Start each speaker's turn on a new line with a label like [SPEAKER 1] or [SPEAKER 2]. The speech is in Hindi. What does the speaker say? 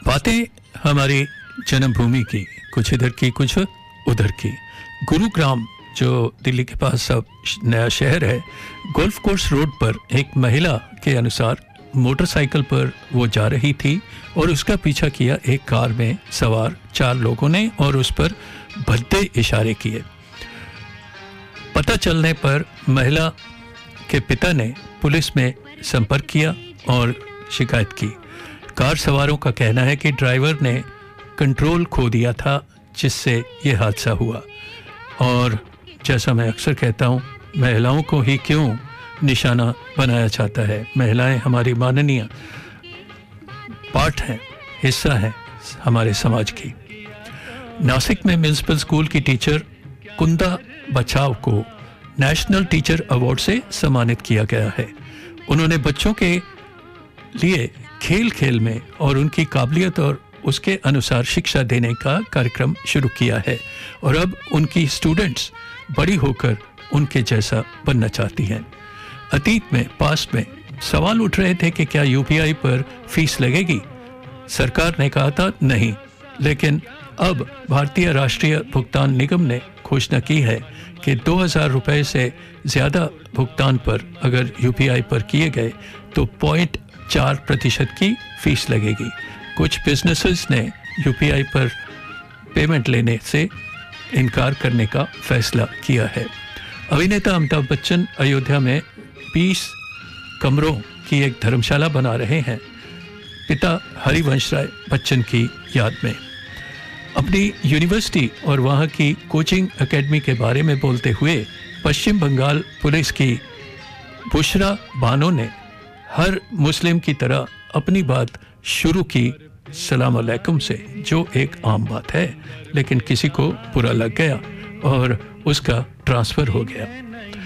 [SPEAKER 1] बातें हमारी जन्मभूमि की, कुछ इधर की कुछ उधर की। गुरुग्राम जो दिल्ली के पास सब नया शहर है, गोल्फ कोर्स रोड पर एक महिला के अनुसार मोटरसाइकिल पर वो जा रही थी और उसका पीछा किया एक कार में सवार 4 लोगों ने और उस पर भद्दे इशारे किए। पता चलने पर महिला के पिता ने पुलिस में संपर्क किया और शिकायत की। कार सवारों का कहना है कि ड्राइवर ने कंट्रोल खो दिया था जिससे ये हादसा हुआ। और जैसा मैं अक्सर कहता हूँ, महिलाओं को ही क्यों निशाना बनाया जाता है। महिलाएं हमारी माननीय पार्ट हैं, हिस्सा हैं हमारे समाज की। नासिक में म्युनिसिपल स्कूल की टीचर कुंदा बचाव को नेशनल टीचर अवार्ड से सम्मानित किया गया है। उन्होंने बच्चों के लिए खेल खेल में और उनकी काबिलियत और उसके अनुसार शिक्षा देने का कार्यक्रम शुरू किया है और अब उनकी स्टूडेंट्स बड़ी होकर उनके जैसा बनना चाहती हैं। अतीत में पास में सवाल उठ रहे थे कि क्या यूपीआई पर फीस लगेगी। सरकार ने कहा था नहीं, लेकिन अब भारतीय राष्ट्रीय भुगतान निगम ने घोषणा की है कि 2000 रुपये से ज़्यादा भुगतान पर अगर यूपीआई पर किए गए तो 0.4% की फीस लगेगी। कुछ बिजनेसेस ने यूपीआई पर पेमेंट लेने से इनकार करने का फैसला किया है। अभिनेता अमिताभ बच्चन अयोध्या में 20 कमरों की एक धर्मशाला बना रहे हैं पिता हरिवंश राय बच्चन की याद में। अपनी यूनिवर्सिटी और वहाँ की कोचिंग एकेडमी के बारे में बोलते हुए पश्चिम बंगाल पुलिस की बुशरा बानो ने हर मुस्लिम की तरह अपनी बात शुरू की सलाम अलैकुम से, जो एक आम बात है, लेकिन किसी को बुरा लग गया और उसका ट्रांसफ़र हो गया।